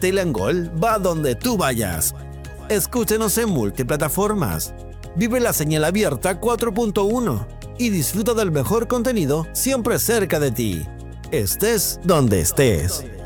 Castella & Gold va donde tú vayas. Escúchenos en multiplataformas. Vive la señal abierta 4.1 y disfruta del mejor contenido siempre cerca de ti. Estés donde estés.